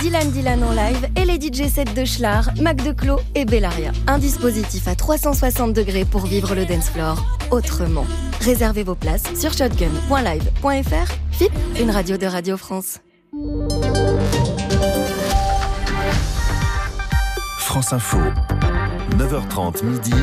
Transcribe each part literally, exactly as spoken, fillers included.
Dylan Dylan en live et les D J sets de Schlar, Mac DeClos et Bellaria. Un dispositif à trois cent soixante degrés pour vivre le dance floor autrement. Réservez vos places sur shotgun point live point f r. F I P, une radio de Radio France. France Info, neuf heures trente midi.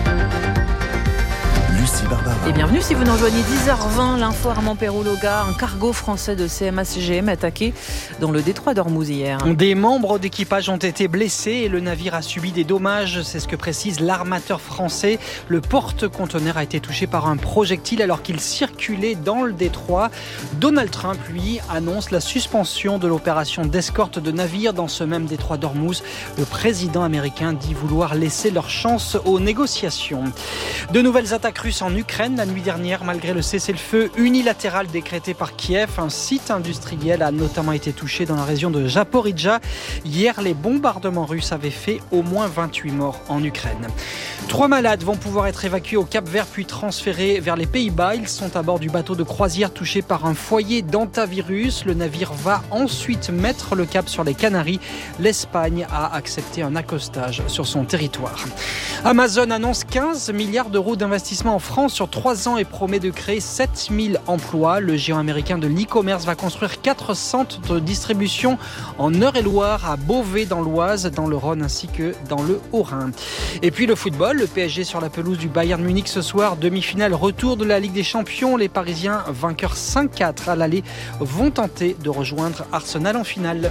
Lucie Barbara. Et bienvenue si vous nous rejoignez. Dix heures vingt, l'info Armand Perrault-Loga. Un cargo français de C M A C G M attaqué dans le détroit d'Ormuz hier. Des membres d'équipage ont été blessés et le navire a subi des dommages. C'est ce que précise l'armateur français. Le porte-conteneur a été touché par un projectile alors qu'il circulait dans le détroit. Donald Trump, lui, annonce la suspension de l'opération d'escorte de navires dans ce même détroit d'Ormuz. Le président américain dit vouloir laisser leur chance aux négociations. De nouvelles attaques russes en Ukraine la nuit dernière, malgré le cessez-le-feu unilatéral décrété par Kiev. Un site industriel a notamment été touché dans la région de Zaporijjia. Hier, les bombardements russes avaient fait au moins vingt-huit morts en Ukraine. Trois malades vont pouvoir être évacués au Cap-Vert puis transférés vers les Pays-Bas. Ils sont à bord du bateau de croisière touché par un foyer d'hantavirus. Le navire va ensuite mettre le cap sur les Canaries. L'Espagne a accepté un accostage sur son territoire. Amazon annonce quinze milliards d'euros d'investissement en France sur trois ans et promet de créer sept mille emplois. Le géant américain de l'e-commerce va construire quatre centres de distribution en Eure-et-Loire, à Beauvais dans l'Oise, dans le Rhône ainsi que dans le Haut-Rhin. Et puis le football, le P S G sur la pelouse du Bayern Munich ce soir, demi-finale retour de la Ligue des Champions. Les Parisiens, vainqueurs cinq quatre à l'aller, vont tenter de rejoindre Arsenal en finale.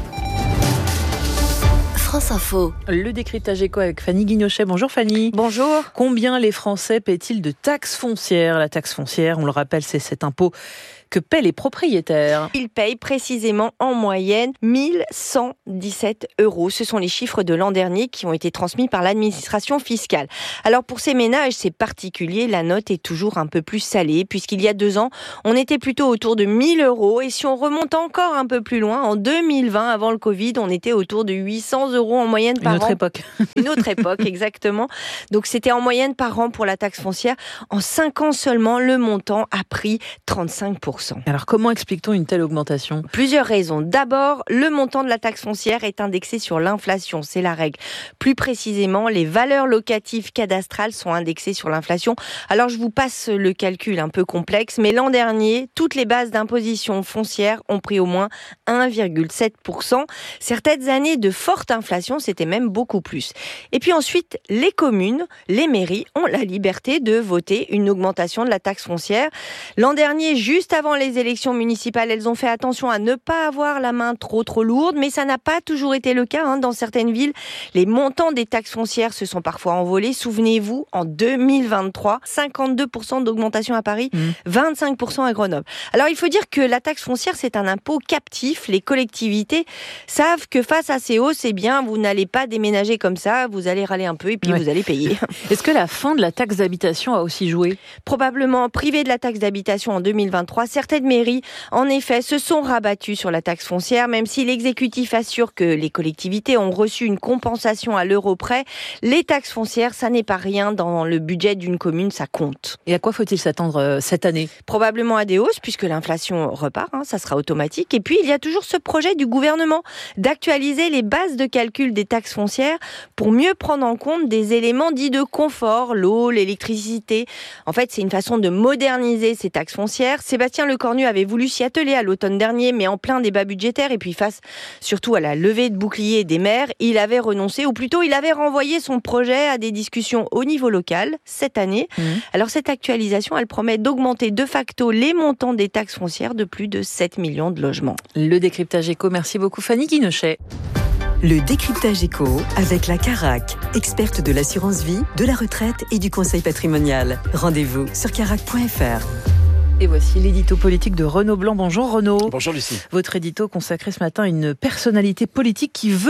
France Info. Le décryptage éco avec Fanny Guignochet. Bonjour Fanny. Bonjour. Combien les Français paient-ils de taxes foncières ? La taxe foncière, on le rappelle, c'est cet impôt que paient les propriétaires. Ils payent précisément en moyenne mille cent dix-sept euros. Ce sont les chiffres de l'an dernier qui ont été transmis par l'administration fiscale. Alors pour ces ménages, c'est particulier, la note est toujours un peu plus salée, puisqu'il y a deux ans, on était plutôt autour de mille euros. Et si on remonte encore un peu plus loin, en deux mille vingt, avant le Covid, on était autour de huit cents euros en moyenne par an. Une autre époque. Une autre époque, exactement. Donc c'était en moyenne par an pour la taxe foncière. En cinq ans seulement, le montant a pris trente-cinq pour cent. Alors comment explique-t-on une telle augmentation ? Plusieurs raisons. D'abord, le montant de la taxe foncière est indexé sur l'inflation, c'est la règle. Plus précisément, les valeurs locatives cadastrales sont indexées sur l'inflation. Alors je vous passe le calcul un peu complexe, mais l'an dernier, toutes les bases d'imposition foncière ont pris au moins un virgule sept pour cent. Certaines années de forte inflation, c'était même beaucoup plus. Et puis ensuite, les communes, les mairies ont la liberté de voter une augmentation de la taxe foncière. L'an dernier, juste avant les élections municipales, elles ont fait attention à ne pas avoir la main trop trop lourde, mais ça n'a pas toujours été le cas. Hein. Dans certaines villes, les montants des taxes foncières se sont parfois envolés. Souvenez-vous, en deux mille vingt-trois, cinquante-deux pour cent d'augmentation à Paris, mmh. vingt-cinq pour cent à Grenoble. Alors il faut dire que la taxe foncière, c'est un impôt captif. Les collectivités savent que face à ces hausses, eh bien, vous n'allez pas déménager comme ça, vous allez râler un peu et puis ouais. vous allez payer. Est-ce que la fin de la taxe d'habitation a aussi joué ? Probablement. Privée de la taxe d'habitation en deux mille vingt-trois, certaines mairies, en effet, se sont rabattues sur la taxe foncière, même si l'exécutif assure que les collectivités ont reçu une compensation à l'euro près. Les taxes foncières, ça n'est pas rien dans le budget d'une commune, ça compte. Et à quoi faut-il s'attendre euh, cette année ? Probablement à des hausses, puisque l'inflation repart, hein, ça sera automatique. Et puis, il y a toujours ce projet du gouvernement d'actualiser les bases de calcul des taxes foncières pour mieux prendre en compte des éléments dits de confort, l'eau, l'électricité. En fait, c'est une façon de moderniser ces taxes foncières. Sébastien Lecornu avait voulu s'y atteler à l'automne dernier, mais en plein débat budgétaire et puis face surtout à la levée de boucliers des maires, il avait renoncé, ou plutôt il avait renvoyé son projet à des discussions au niveau local cette année. Mmh. Alors cette actualisation, elle promet d'augmenter de facto les montants des taxes foncières de plus de sept millions de logements. Le décryptage éco, merci beaucoup Fanny Guignochet. Le décryptage éco avec la Carac, experte de l'assurance vie, de la retraite et du conseil patrimonial. Rendez-vous sur carac point f r. Et voici l'édito politique de Renaud Blanc. Bonjour Renaud. Bonjour Lucie. Votre édito consacré ce matin à une personnalité politique qui veut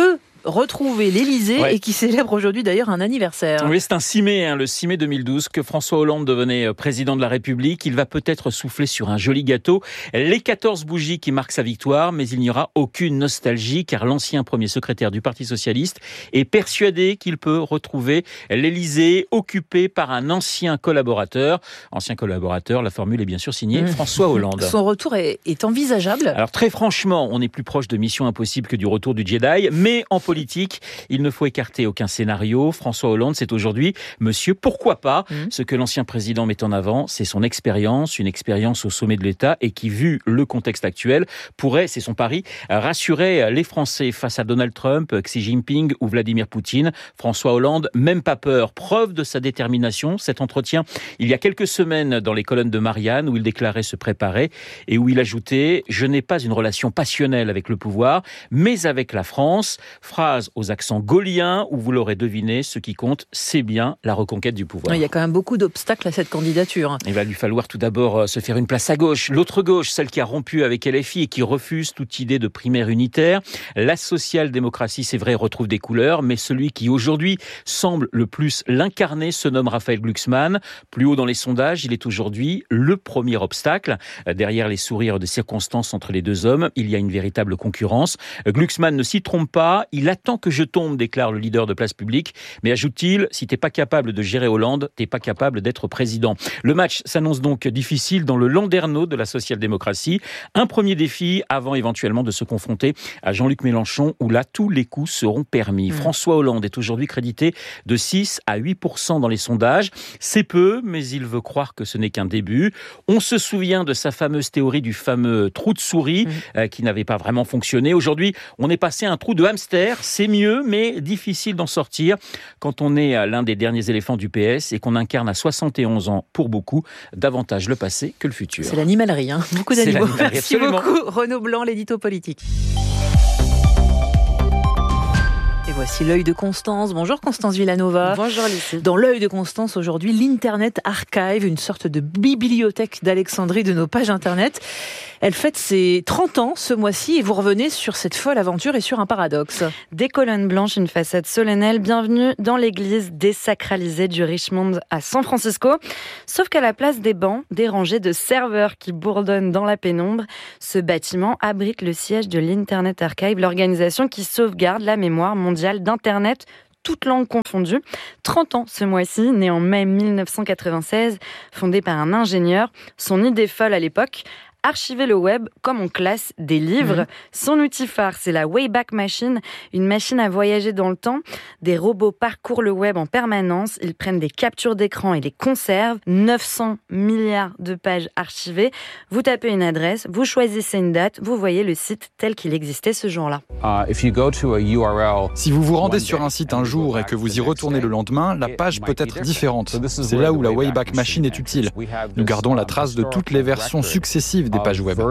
retrouver l'Élysée Ouais. et qui célèbre aujourd'hui d'ailleurs un anniversaire. Oui, c'est un six mai, hein, le six mai deux mille douze, que François Hollande devenait président de la République. Il va peut-être souffler sur un joli gâteau les quatorze bougies qui marquent sa victoire, mais il n'y aura aucune nostalgie, car l'ancien premier secrétaire du Parti socialiste est persuadé qu'il peut retrouver l'Élysée occupée par un ancien collaborateur. Ancien collaborateur, la formule est bien sûr signée mmh. François Hollande. Son retour est, est envisageable. Alors très franchement, on est plus proche de Mission Impossible que du retour du Jedi, mais en politique, il ne faut écarter aucun scénario. François Hollande, c'est aujourd'hui monsieur pourquoi pas. Mmh. Ce que l'ancien président met en avant, c'est son expérience, une expérience au sommet de l'État et qui, vu le contexte actuel, pourrait, c'est son pari, rassurer les Français face à Donald Trump, Xi Jinping ou Vladimir Poutine. François Hollande, même pas peur, preuve de sa détermination. Cet entretien, il y a quelques semaines dans les colonnes de Marianne, où il déclarait se préparer et où il ajoutait « Je n'ai pas une relation passionnelle avec le pouvoir, mais avec la France ». Phrase aux accents gaulliens où vous l'aurez deviné, ce qui compte, c'est bien la reconquête du pouvoir. Il y a quand même beaucoup d'obstacles à cette candidature. Il va lui falloir tout d'abord se faire une place à gauche. L'autre gauche, celle qui a rompu avec L F I et qui refuse toute idée de primaire unitaire. La social-démocratie, c'est vrai, retrouve des couleurs, mais celui qui aujourd'hui semble le plus l'incarner se nomme Raphaël Glucksmann. Plus haut dans les sondages, il est aujourd'hui le premier obstacle. Derrière les sourires de circonstance entre les deux hommes, il y a une véritable concurrence. Glucksmann ne s'y trompe pas. Il attend que je tombe, déclare le leader de Place Publique. Mais ajoute-t-il, si t'es pas capable de gérer Hollande, t'es pas capable d'être président. Le match s'annonce donc difficile dans le landerneau de la social-démocratie. Un premier défi avant éventuellement de se confronter à Jean-Luc Mélenchon, où là, tous les coups seront permis. Mmh. François Hollande est aujourd'hui crédité de six à huit pour cent dans les sondages. C'est peu, mais il veut croire que ce n'est qu'un début. On se souvient de sa fameuse théorie du fameux trou de souris, mmh. euh, qui n'avait pas vraiment fonctionné. Aujourd'hui, on est passé à un trou de hamster. C'est mieux, mais difficile d'en sortir quand on est l'un des derniers éléphants du P S et qu'on incarne à soixante et onze ans, pour beaucoup, davantage le passé que le futur. C'est l'animalerie, hein. Beaucoup d'animaux. Merci absolument. beaucoup, Renaud Blanc, l'édito politique. Et voici l'œil de Constance. Bonjour Constance Villanova. Bonjour Lucie. Dans l'œil de Constance aujourd'hui, l'Internet Archive, une sorte de bibliothèque d'Alexandrie de nos pages Internet. Elle fête ses trente ans ce mois-ci et vous revenez sur cette folle aventure et sur un paradoxe. Des colonnes blanches, une façade solennelle, bienvenue dans l'église désacralisée du Richmond à San Francisco. Sauf qu'à la place des bancs, des rangées de serveurs qui bourdonnent dans la pénombre, ce bâtiment abrite le siège de l'Internet Archive, l'organisation qui sauvegarde la mémoire mondiale d'Internet, toutes langues confondues. trente ans ce mois-ci, né en mai mille neuf cent quatre-vingt-seize, fondé par un ingénieur. Son idée folle à l'époque, archiver le web comme on classe des livres. Mmh. Son outil phare, c'est la Wayback Machine, une machine à voyager dans le temps. Des robots parcourent le web en permanence. Ils prennent des captures d'écran et les conservent. neuf cents milliards de pages archivées. Vous tapez une adresse, vous choisissez une date, vous voyez le site tel qu'il existait ce jour-là. Uh, if you go to a U R L, si vous vous rendez sur un site un jour et que vous y retournez le lendemain, la page peut être différente. C'est là où la Wayback Machine est utile. Nous gardons la trace de toutes les versions successives des pages web.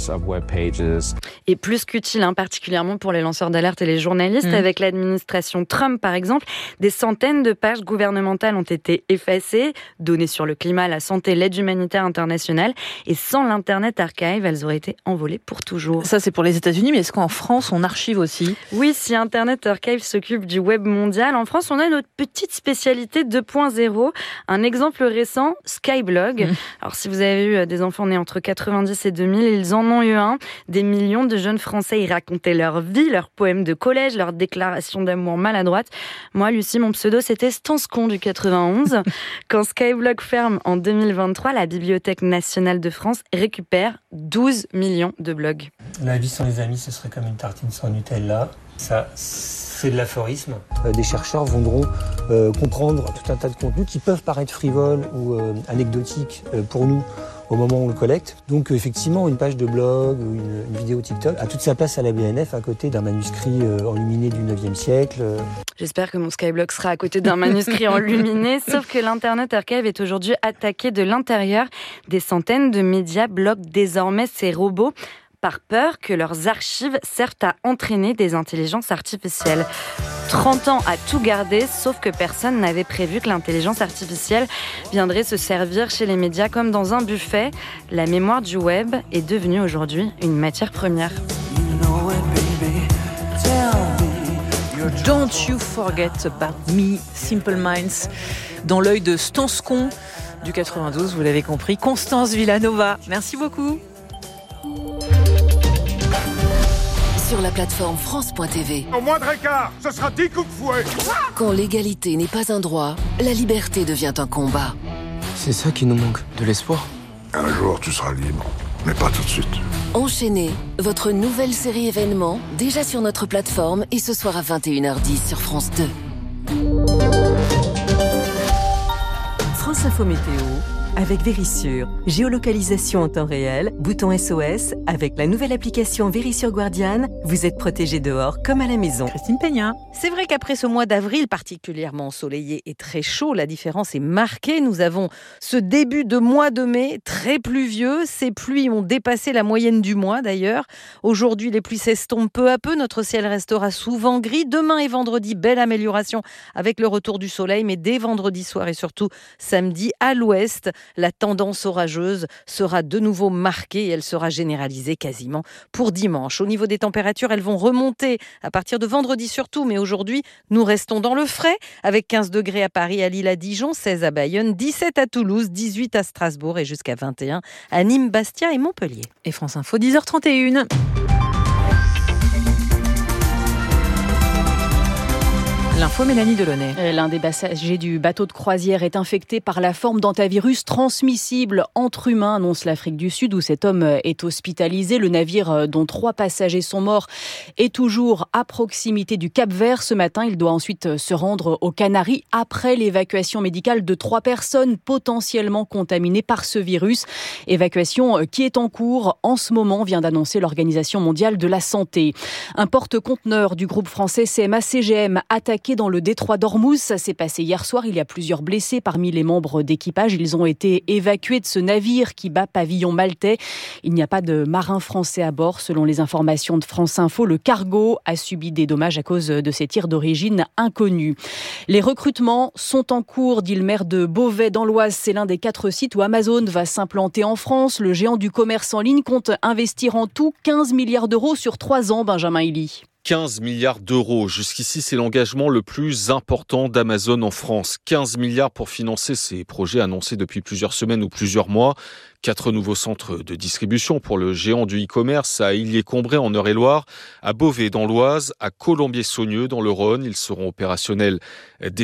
Et plus qu'utile, hein, particulièrement pour les lanceurs d'alerte et les journalistes. Mmh. Avec l'administration Trump, par exemple, des centaines de pages gouvernementales ont été effacées, données sur le climat, la santé, l'aide humanitaire internationale. Et sans l'Internet Archive, elles auraient été envolées pour toujours. Ça, c'est pour les États-Unis, mais est-ce qu'en France, on archive aussi ? Oui, si Internet Archive s'occupe du web mondial, en France, on a notre petite spécialité deux point zéro. Un exemple récent, Skyblog. Mmh. Alors, si vous avez eu des enfants nés entre quatre-vingt-dix et deux mille, ils en ont eu un. Des millions de jeunes Français y racontaient leur vie, leurs poèmes de collège, leurs déclarations d'amour maladroites. Moi, Lucie, mon pseudo, c'était Stanscon du quatre-vingt-onze. Quand Skyblog ferme en deux mille vingt-trois, la Bibliothèque nationale de France récupère douze millions de blogs. La vie sans les amis, ce serait comme une tartine sans Nutella. Ça, c'est de l'aphorisme. Euh, des chercheurs voudront euh, comprendre tout un tas de contenus qui peuvent paraître frivoles ou euh, anecdotiques euh, pour nous au moment où on le collecte. Donc effectivement, une page de blog ou une, une vidéo TikTok a toute sa place à la B N F à côté d'un manuscrit euh, enluminé du neuvième siècle. J'espère que mon Skyblog sera à côté d'un manuscrit enluminé, sauf que l'Internet Archive est aujourd'hui attaqué de l'intérieur. Des centaines de médias bloquent désormais ces robots par peur que leurs archives servent à entraîner des intelligences artificielles. trente ans à tout garder, sauf que personne n'avait prévu que l'intelligence artificielle viendrait se servir chez les médias comme dans un buffet. La mémoire du web est devenue aujourd'hui une matière première. Don't You Forget About Me, Simple Minds, dans l'œil de Stanscon du quatre-vingt-douze, vous l'avez compris, Constance Villanova. Merci beaucoup. Sur la plateforme France point T V. Au moindre écart, ce sera dix coups de fouet. Quand l'égalité n'est pas un droit, la liberté devient un combat. C'est ça qui nous manque, de l'espoir. Un jour, tu seras libre, mais pas tout de suite. Enchaînez, votre nouvelle série événement, déjà sur notre plateforme et ce soir à vingt et une heures dix sur France deux. France Info Météo avec Vérissure. Géolocalisation en temps réel, bouton S O S. Avec la nouvelle application Vérissure Guardian, vous êtes protégé dehors comme à la maison. Christine Peña. C'est vrai qu'après ce mois d'avril particulièrement ensoleillé et très chaud, la différence est marquée. Nous avons ce début de mois de mai très pluvieux. Ces pluies ont dépassé la moyenne du mois d'ailleurs. Aujourd'hui, les pluies s'estompent peu à peu. Notre ciel restera souvent gris. Demain et vendredi, belle amélioration avec le retour du soleil. Mais dès vendredi soir et surtout samedi, à l'ouest, la tendance orageuse sera de nouveau marquée et elle sera généralisée quasiment pour dimanche. Au niveau des températures, elles vont remonter à partir de vendredi surtout, mais aujourd'hui, nous restons dans le frais avec quinze degrés à Paris, à Lille, à Dijon, seize à Bayonne, dix-sept à Toulouse, dix-huit à Strasbourg et jusqu'à vingt et un à Nîmes, Bastia et Montpellier. Et France Info, dix heures trente et une. L'info, Mélanie Delaunay. L'un des passagers du bateau de croisière est infecté par la forme d'hantavirus transmissible entre humains, annonce l'Afrique du Sud, où cet homme est hospitalisé. Le navire, dont trois passagers sont morts, est toujours à proximité du Cap-Vert. Ce matin, il doit ensuite se rendre aux Canaries après l'évacuation médicale de trois personnes potentiellement contaminées par ce virus. Évacuation qui est en cours en ce moment, vient d'annoncer l'Organisation mondiale de la santé. Un porte-conteneur du groupe français C M A C G M attaqué dans le détroit d'Ormuz. Ça s'est passé hier soir. Il y a plusieurs blessés parmi les membres d'équipage. Ils ont été évacués de ce navire qui bat pavillon maltais. Il n'y a pas de marins français à bord. Selon les informations de France Info, le cargo a subi des dommages à cause de ces tirs d'origine inconnue. Les recrutements sont en cours, dit le maire de Beauvais dans l'Oise. C'est l'un des quatre sites où Amazon va s'implanter en France. Le géant du commerce en ligne compte investir en tout quinze milliards d'euros sur trois ans, Benjamin Hilly. quinze milliards d'euros. Jusqu'ici, c'est l'engagement le plus important d'Amazon en France. quinze milliards pour financer ces projets annoncés depuis plusieurs semaines ou plusieurs mois. Quatre nouveaux centres de distribution pour le géant du e-commerce à Illiers-Combray en Eure-et-Loire, à Beauvais dans l'Oise, à Colombier-Saunieux dans le Rhône. Ils seront opérationnels dès